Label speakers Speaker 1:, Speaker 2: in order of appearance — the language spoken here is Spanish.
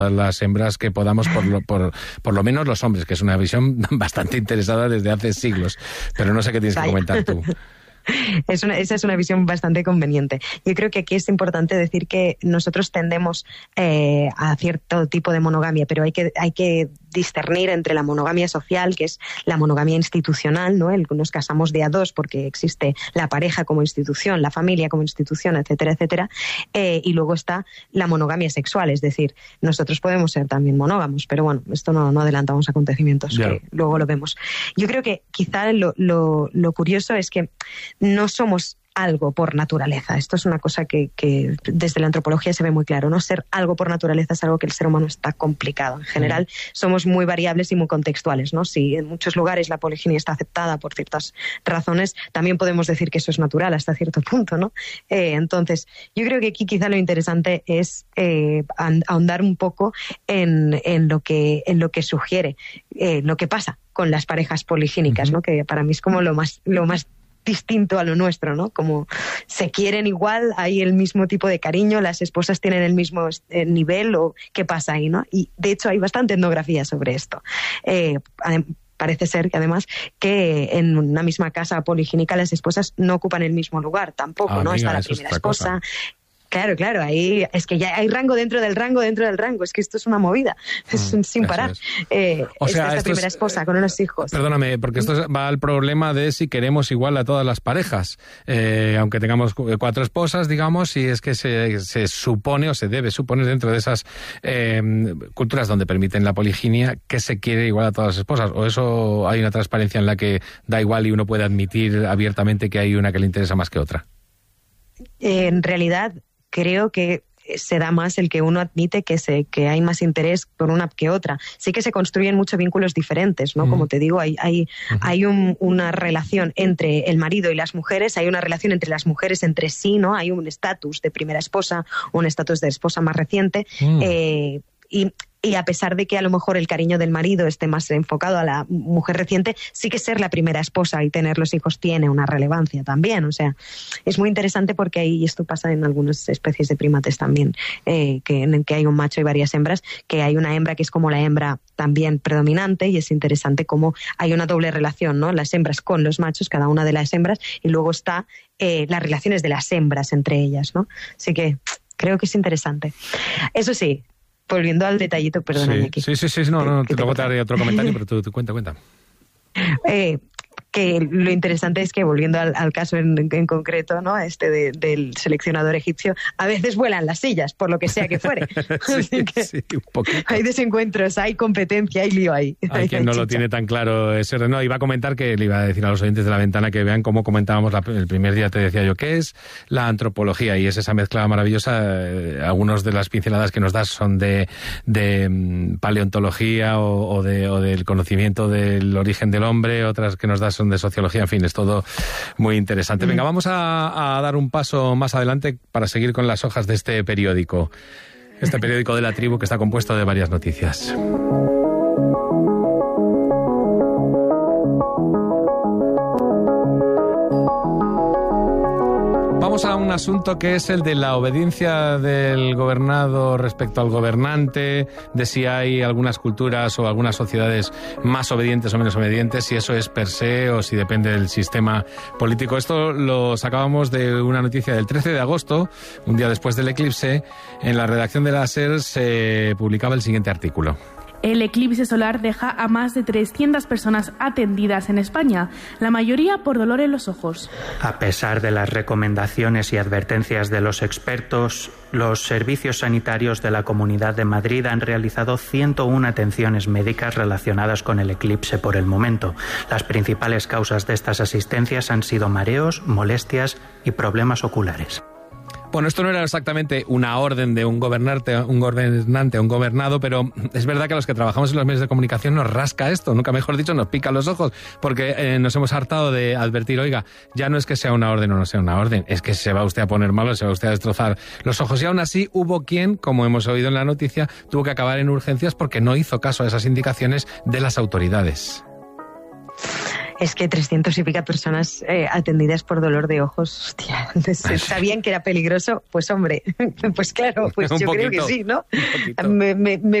Speaker 1: las hembras que podamos, por lo menos los hombres, que es una visión bastante interesada desde hace siglos. Pero no sé qué tienes que comentar tú.
Speaker 2: Esa es una visión bastante conveniente. Yo creo que aquí es importante decir que nosotros tendemos a cierto tipo de monogamia, pero hay que discernir entre la monogamia social, que es la monogamia institucional, ¿no? Nos casamos de a dos porque existe la pareja como institución, la familia como institución, etcétera, etcétera. Y luego está la monogamia sexual, es decir, nosotros podemos ser también monógamos, pero bueno, esto no adelantamos acontecimientos, que luego lo vemos. Yo creo que quizá lo curioso es que no somos algo por naturaleza. Esto es una cosa que desde la antropología se ve muy claro. No ser algo por naturaleza es algo que el ser humano está complicado. En general, somos muy variables y muy contextuales, ¿no? Si en muchos lugares la poliginia está aceptada por ciertas razones, también podemos decir que eso es natural hasta cierto punto, ¿no? Entonces, yo creo que aquí quizá lo interesante es ahondar un poco en lo que sugiere lo que pasa con las parejas poligínicas, ¿no? Que para mí es como lo más distinto a lo nuestro, ¿no? Como se quieren igual, hay el mismo tipo de cariño, las esposas tienen el mismo nivel, o qué pasa ahí, ¿no? Y de hecho hay bastante etnografía sobre esto. Parece ser que además que en una misma casa poligínica las esposas no ocupan el mismo lugar tampoco, ¿no? Está la primera esposa. Claro, ahí es que ya hay rango dentro del rango, es que esto es una movida, sin parar. O sea, esta primera esposa con unos hijos.
Speaker 1: Perdóname, porque esto va al problema de si queremos igual a todas las parejas, aunque tengamos 4 esposas, digamos, y es que se supone o se debe suponer dentro de esas culturas donde permiten la poliginia que se quiere igual a todas las esposas, o eso hay una transparencia en la que da igual y uno puede admitir abiertamente que hay una que le interesa más que otra.
Speaker 2: En realidad, creo que se da más el que uno admite que hay más interés por una que otra. Sí que se construyen muchos vínculos diferentes, ¿no? Como te digo, hay una relación entre el marido y las mujeres, hay una relación entre las mujeres entre sí, ¿no? Hay un estatus de primera esposa, un estatus de esposa más reciente, y a pesar de que a lo mejor el cariño del marido esté más enfocado a la mujer reciente, sí que ser la primera esposa y tener los hijos tiene una relevancia también. O sea, es muy interesante porque ahí, esto pasa en algunas especies de primates también, en el que hay un macho y varias hembras, que hay una hembra que es como la hembra también predominante, y es interesante cómo hay una doble relación, ¿no? Las hembras con los machos, cada una de las hembras, y luego está las relaciones de las hembras entre ellas, ¿no? Así que creo que es interesante. Eso sí, volviendo al detallito, perdóname aquí.
Speaker 1: Sí, no, luego te haré otro comentario, pero tú cuenta.
Speaker 2: Que lo interesante es que, volviendo al caso en concreto, ¿no? Del seleccionador egipcio, a veces vuelan las sillas, por lo que sea que fuere.
Speaker 1: Sí, un poquito.
Speaker 2: Hay desencuentros, hay competencia, hay lío ahí.
Speaker 1: Hay quien no lo tiene tan claro ese. No, iba a comentar que le iba a decir a los oyentes de La Ventana que vean cómo comentábamos el primer día, te decía yo, ¿qué es la antropología? Y es esa mezcla maravillosa. Algunas de las pinceladas que nos das son de paleontología o del conocimiento del origen del hombre, otras que nos das son de sociología, en fin, es todo muy interesante. Venga, vamos a dar un paso más adelante para seguir con las hojas de este periódico de La Tribu, que está compuesto de varias noticias. Vamos a un asunto que es el de la obediencia del gobernado respecto al gobernante, de si hay algunas culturas o algunas sociedades más obedientes o menos obedientes, si eso es per se o si depende del sistema político. Esto lo sacábamos de una noticia del 13 de agosto, un día después del eclipse. En la redacción de la SER se publicaba el siguiente artículo.
Speaker 3: El eclipse solar deja a más de 300 personas atendidas en España, la mayoría por dolor en los ojos.
Speaker 4: A pesar de las recomendaciones y advertencias de los expertos, los servicios sanitarios de la Comunidad de Madrid han realizado 101 atenciones médicas relacionadas con el eclipse por el momento. Las principales causas de estas asistencias han sido mareos, molestias y problemas oculares.
Speaker 1: Bueno, esto no era exactamente una orden de un gobernante a un gobernado, pero es verdad que a los que trabajamos en los medios de comunicación nos rasca esto, nunca mejor dicho, nos pica los ojos, porque nos hemos hartado de advertir, oiga, ya no es que sea una orden o no sea una orden, es que se va usted a poner malo, se va usted a destrozar los ojos. Y aún así hubo quien, como hemos oído en la noticia, tuvo que acabar en urgencias porque no hizo caso a esas indicaciones de las autoridades.
Speaker 2: Es que 300 y pico personas atendidas por dolor de ojos, hostia, ¿sabían que era peligroso? Pues hombre, pues claro, pues yo creo que sí, ¿no? Me